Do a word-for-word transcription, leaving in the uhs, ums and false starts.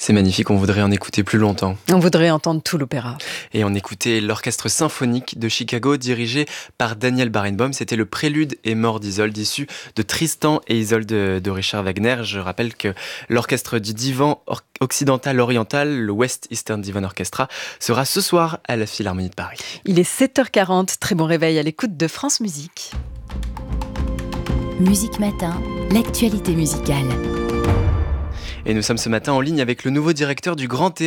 C'est magnifique, on voudrait en écouter plus longtemps. On voudrait entendre tout l'opéra. Et on écoutait l'Orchestre symphonique de Chicago dirigé par Daniel Barenboim. C'était le prélude et mort d'Isolde, issu de Tristan et Isolde de Richard Wagner. Je rappelle que l'orchestre du divan occidental oriental, le West Eastern Divan Orchestra, sera ce soir à la Philharmonie de Paris. Il est sept heures quarante, très bon réveil à l'écoute de France Musique. Musique Matin, l'actualité musicale. Et nous sommes ce matin en ligne avec le nouveau directeur du Grand Théâtre